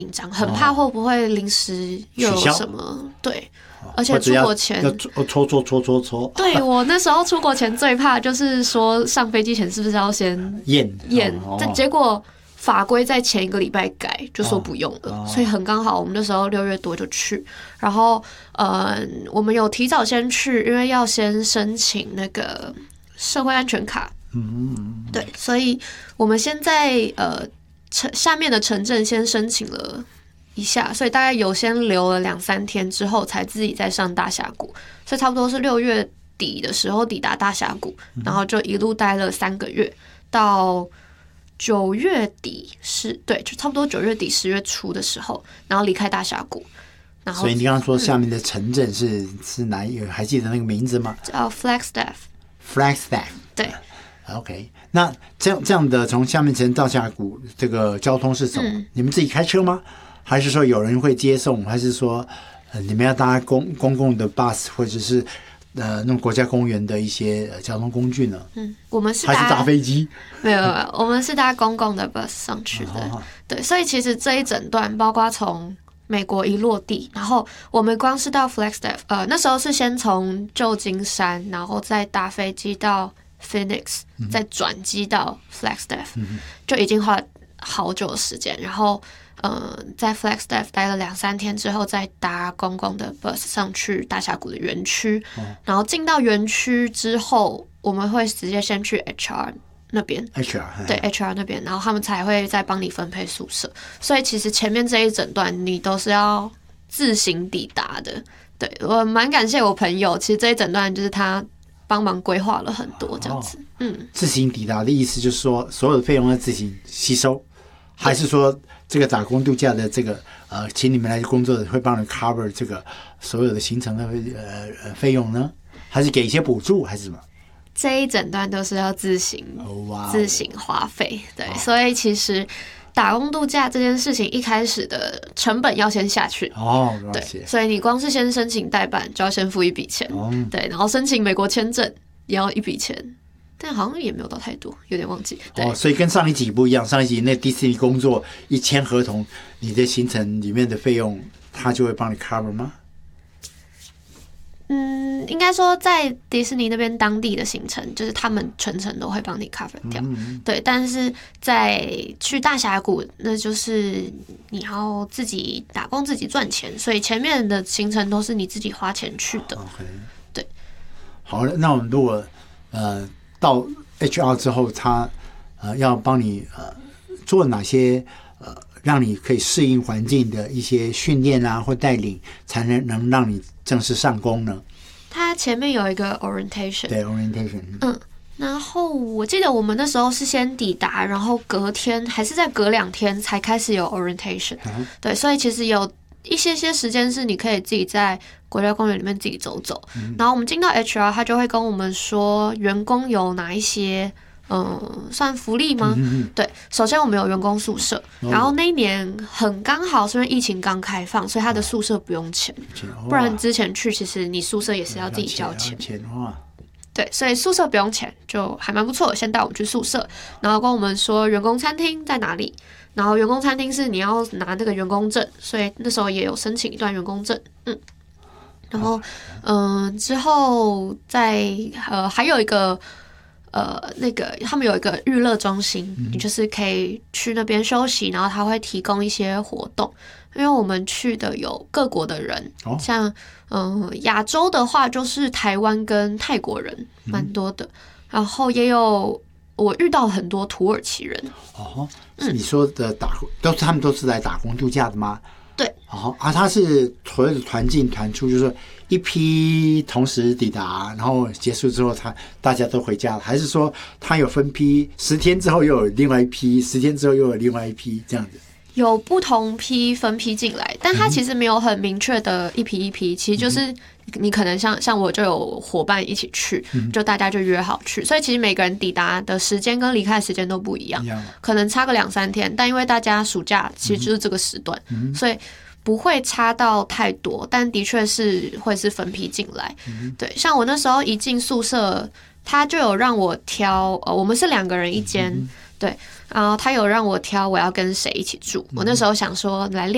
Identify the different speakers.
Speaker 1: 紧张，很怕会不会临时又有什么对。而且出国前
Speaker 2: 要搓，
Speaker 1: 对，我那时候出国前最怕就是说上飞机前是不是要先验，但结果法规在前一个礼拜改，就说不用了，所以很刚好我们那时候6月多就去，然后我们有提早先去，因为要先申请那个社会安全卡，对，所以我们先在下面的城镇先申请了一下，所以大概有先留了2-3天之后，才自己再上大峡谷，所以差不多是6月底的时候抵达大峡谷，然后就一路待了3个月，到9月底对，就差不多9月底10月初的时候，然后离开大峡谷。然后，
Speaker 2: 所以你刚刚说下面的城镇是哪一个？还记得那个名字吗？
Speaker 1: 叫 Flagstaff。
Speaker 2: 对。OK， 那这样的从下面城到大峡谷，这个交通是什么？你们自己开车吗？还是说有人会接送？还是说你们要搭公共的 bus， 或者是那种国家公园的一些交通工具呢？
Speaker 1: 我们是
Speaker 2: 还是搭飞机？
Speaker 1: 没有，我们是搭公共的 bus 上去的。对，所以其实这一整段，包括从美国一落地，然后我们光是到 Flagstaff， 那时候是先从旧金山，然后再搭飞机到 Phoenix， 再转机到 Flagstaff， 就已经花了好久的时间。然后在 Flagstaff 待了2-3天之后，再搭公共的 bus 上去大峡谷的园区，然后进到园区之后，我们会直接先去 HR 那边，对 HR 那边，然后他们才会再帮你分配宿舍。所以其实前面这一整段你都是要自行抵达的。对，我蛮感谢我朋友，其实这一整段就是他帮忙规划了很多这样子。
Speaker 2: 自行抵达的意思就是说，所有的费用要自行吸收，还是说这个打工度假的这个请你们来工作的会帮你 cover 这个所有的行程的费用呢？还是给一些补助，还是什么？
Speaker 1: 这一整段都是要自行花费，对，所以其实打工度假这件事情一开始的成本要先下去对，所以你光是先申请代办就要先付一笔钱，对，然后申请美国签证也要一笔钱，但好像也没有到太多，有点忘记。对
Speaker 2: 所以跟上一集不一样，上一集那迪士尼工作一签合同，你的行程里面的费用他就会帮你 cover 吗？
Speaker 1: 应该说在迪士尼那边当地的行程，就是他们全程都会帮你 cover 掉，对。但是在去大峡谷，那就是你要自己打工自己赚钱，所以前面的行程都是你自己花钱去的。对。
Speaker 2: 好，那我们如果到 HR 之后，他要帮你做哪些让你可以适应环境的一些训练啊或带领，才能让你正式上工呢？
Speaker 1: 它前面有一个 orientation，
Speaker 2: 对 orientation，
Speaker 1: 然后我记得我们那时候是先抵达，然后隔天还是再隔2天才开始有 orientation，对，所以其实有一些时间是你可以自己在国家公园里面自己走走，然后我们进到 HR， 他就会跟我们说员工有哪一些算福利吗？对，首先我们有员工宿舍，然后那一年很刚好是因为疫情刚开放，所以他的宿舍不用钱，不然之前去其实你宿舍也是要自己交钱。对，所以宿舍不用钱，就还蛮不错。先带我们去宿舍，然后跟我们说员工餐厅在哪里，然后员工餐厅是你要拿那个员工证，所以那时候也有申请一段员工证，然后之后还有一个。那个他们有一个娱乐中心，你就是可以去那边休息，然后他会提供一些活动。因为我们去的有各国的人，像亚洲的话就是台湾跟泰国人蛮多的，然后也有我遇到很多土耳其人。
Speaker 2: 你说的他们都是来打工度假的吗？
Speaker 1: 对。
Speaker 2: 他是所谓的团进团出，就是说一批同时抵达，然后结束之后大家都回家了，还是说他有分批，10天之后又有另外一批，10天之后又有另外一批这样子？
Speaker 1: 有不同批分批进来，但它其实没有很明确的一批一批，其实就是你可能像我就有伙伴一起去，就大家就约好去，所以其实每个人抵达的时间跟离开的时间都不一样，可能差个2-3天，但因为大家暑假其实就是这个时段，所以不会差到太多，但的确是会是分批进来。对，像我那时候一进宿舍，他就有让我挑，我们是2个人一间，对，然后他有让我挑我要跟谁一起住。我那时候想说来